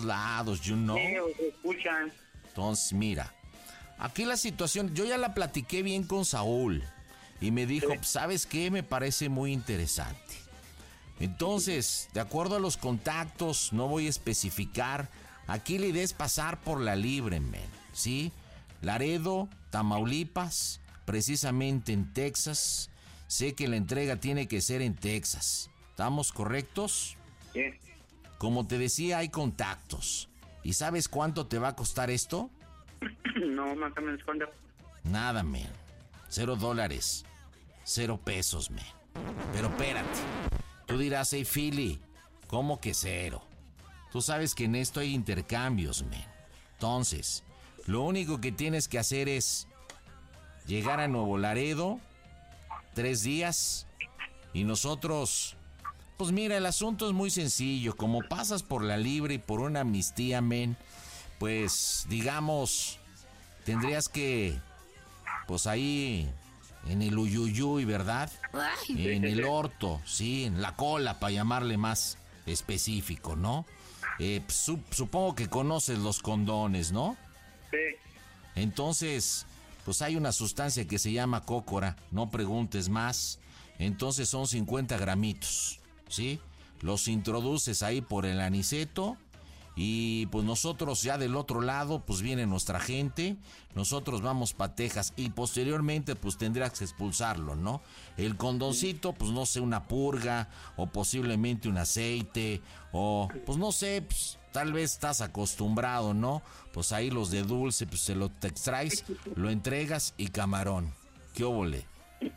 todos lados, you know. Sí, os escuchan. Entonces, mira, aquí la situación, yo ya la platiqué bien con Saúl y me dijo, Sí. ¿sabes qué? Me parece muy interesante. Entonces, de acuerdo a los contactos, no voy a especificar, aquí la idea es pasar por la libre, men, ¿sí? Laredo, Tamaulipas, precisamente en Texas. Sé que la entrega tiene que ser en Texas. ¿Estamos correctos? Sí. Como te decía, hay contactos. ¿Y sabes cuánto te va a costar esto? No, más o menos cuánto. Nada, men. $0. 0 pesos, men. Pero espérate. Tú dirás, hey, Philly, ¿cómo que 0? Tú sabes que en esto hay intercambios, men. Entonces, lo único que tienes que hacer es llegar a Nuevo Laredo, 3 días, y nosotros... Pues mira, el asunto es muy sencillo. Como pasas por la libre y por una amnistía, men, pues, digamos, tendrías que, pues ahí, en el uyuyuy, ¿verdad? En el orto, sí, en la cola, para llamarle más específico, ¿no? Supongo que conoces los condones, ¿no? Sí. Entonces, pues hay una sustancia que se llama cócora, no preguntes más. Entonces son 50 gramitos, ¿sí? Los introduces ahí por el aniceto y pues nosotros ya del otro lado pues viene nuestra gente, nosotros vamos pa' Texas y posteriormente pues tendrás que expulsarlo, ¿no? El condoncito pues no sé, una purga o posiblemente un aceite o pues no sé, pues tal vez estás acostumbrado, ¿no? Pues ahí los de dulce pues te extraes, lo entregas y camarón. ¿Qué óvole?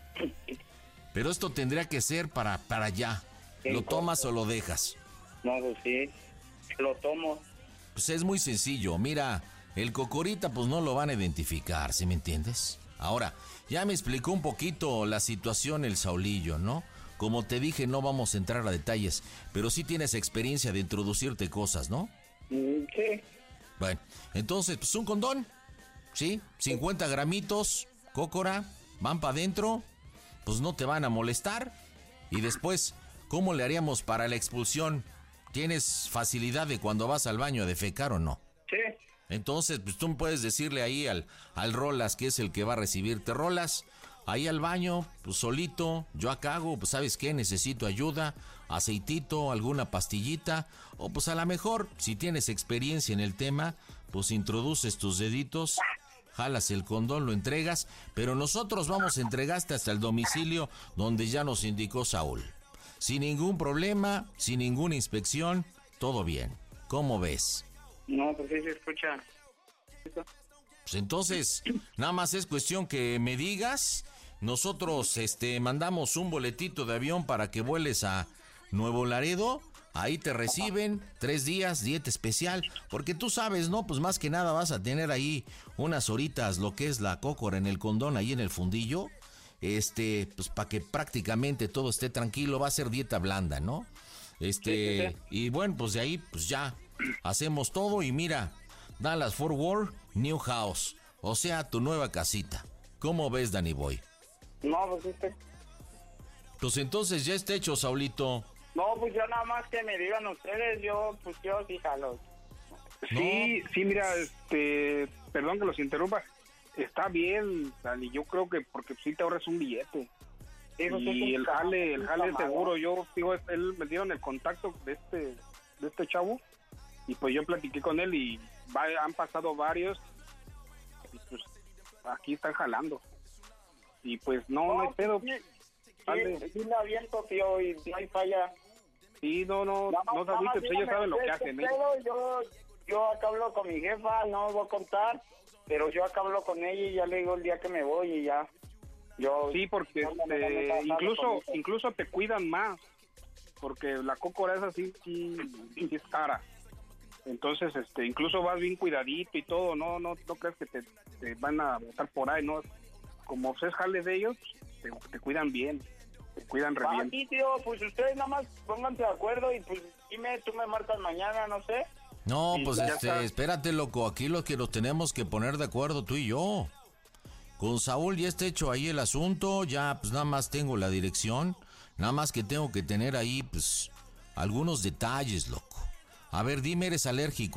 Pero esto tendría que ser para allá. ¿Lo tomas o lo dejas? No, pues sí. Lo tomo. Pues es muy sencillo. Mira, el cocorita pues no lo van a identificar, ¿sí me entiendes? Ahora, ya me explicó un poquito la situación el Saulillo, ¿no? Como te dije, no vamos a entrar a detalles, pero sí tienes experiencia de introducirte cosas, ¿no? Sí. Bueno, entonces, pues un condón, ¿sí? 50 gramitos, cócora, van para adentro, pues no te van a molestar. Y después, ¿cómo le haríamos para la expulsión? ¿Tienes facilidad de cuando vas al baño a defecar o no? Sí. Entonces, pues tú puedes decirle ahí al Rolas, que es el que va a recibirte. Rolas, ahí al baño, pues solito, yo acá hago, pues ¿sabes qué? Necesito ayuda, aceitito, alguna pastillita, o pues a lo mejor, si tienes experiencia en el tema, pues introduces tus deditos, jalas el condón, lo entregas, pero nosotros vamos a entregarte hasta el domicilio donde ya nos indicó Saúl. Sin ningún problema, sin ninguna inspección, todo bien. ¿Cómo ves? No, pues sí se escucha. Pues entonces, nada más es cuestión que me digas. Nosotros mandamos un boletito de avión para que vueles a Nuevo Laredo. Ahí te reciben 3 días, dieta especial. Porque tú sabes, ¿no? Pues más que nada vas a tener ahí unas horitas lo que es la cócora en el condón, ahí en el fundillo. Pues para que prácticamente todo esté tranquilo, va a ser dieta blanda, ¿no? Sí. Y bueno, pues de ahí, pues ya hacemos todo y mira, Dallas Fort Worth, New House, o sea, tu nueva casita. ¿Cómo ves, Danny Boy? No, pues sí. Pues entonces ya está hecho, Saulito. No, pues yo nada más que me digan ustedes, yo sí jalo. Sí, mira, perdón que los interrumpa. Está bien, Dani, yo creo que porque sí te ahorras un billete. Eso sí, Y el jale es camarón. seguro. Yo digo, él me dieron el contacto de este chavo y pues yo platiqué con él y han pasado varios y pues aquí están jalando y pues no hay pedo. Sí, me aviento, tío, y no hay falla. Sí, no te agüites, pues ellos saben lo que hacen, ¿eh? Yo acá hablo con mi jefa, no voy a contar, pero yo acá hablo con ella y ya le digo el día que me voy y ya. Sí, porque incluso te cuidan más, porque la cócora es así, sí es cara. Entonces, incluso vas bien cuidadito y todo, no crees que te van a botar por ahí, ¿no? Como es jale de ellos, te cuidan bien, te cuidan re bien. Sí, tío, pues ustedes nada más pónganse de acuerdo y pues dime, tú me marcas mañana, no sé. No, Y pues ya está. espérate, loco, aquí lo que nos tenemos que poner de acuerdo tú y yo. Con Saúl ya está hecho ahí el asunto, ya pues nada más tengo la dirección, nada más que tengo que tener ahí pues algunos detalles, loco. A ver, dime, ¿eres alérgico